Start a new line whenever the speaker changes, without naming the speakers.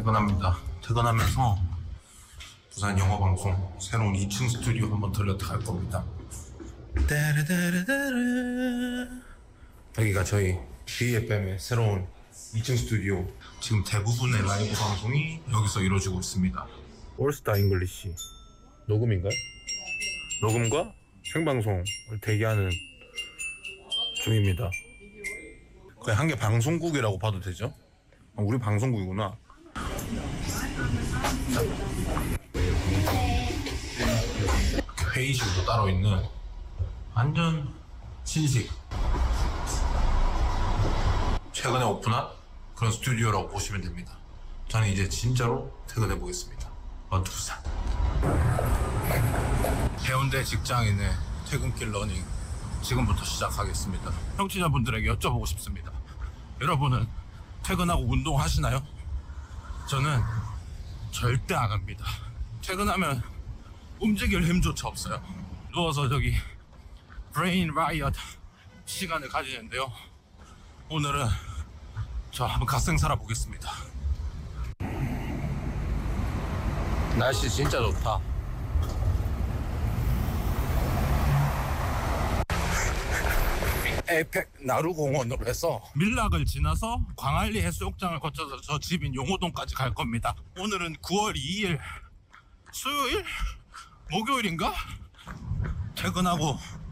퇴근합니다. 퇴근하면서 부산 영어방송 새로운 2층 스튜디오 한번 들렸다 갈 겁니다. 따라따라따라. 여기가 저희 BFM의 새로운 2층 스튜디오. 지금 대부분의 라이브 방송이 여기서 이루어지고 있습니다. 올스타 잉글리시 녹음인가요? 녹음과 생방송을 대기하는 중입니다. 그냥 한 개 방송국이라고 봐도 되죠? 우리 방송국이구나. 회의실도 따로 있는 완전 신식, 최근에 오픈한 그런 스튜디오라고 보시면 됩니다. 저는 이제 진짜로 퇴근해 보겠습니다. 원투산 해운대 직장인의 퇴근길 러닝 지금부터 시작하겠습니다. 청취자분들에게 여쭤보고 싶습니다. 여러분은 퇴근하고 운동하시나요? 저는 절대 안 합니다. 퇴근하면 움직일 힘조차 없어요. 누워서 저기 브레인 라이엇 시간을 가지는데요. 오늘은 저 한번 갓생 살아보겠습니다. 날씨 진짜 좋다. 에이펙 나루공원으로 해서 밀락을 지나서 광안리 해수욕장을 거쳐서 저 집인 용호동까지 갈 겁니다. 오늘은 9월 2일 수요일? 목요일인가? 퇴근하고